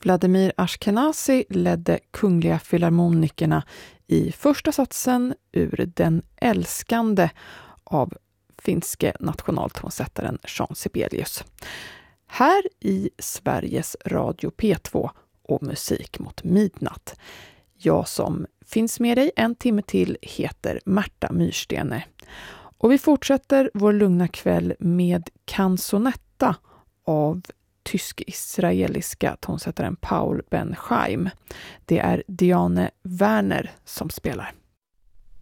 Vladimir Ashkenazy ledde Kungliga Filharmonikerna i första satsen ur Den älskande av finske nationaltonsättaren Jean Sibelius. Här i Sveriges Radio P2 och Musik mot midnatt. Jag som finns med dig en timme till heter Märta Myrstene. Och vi fortsätter vår lugna kväll med Canzonetta av tysk-israeliska tonsättaren Paul Ben Chaim. Det är Diane Werner som spelar.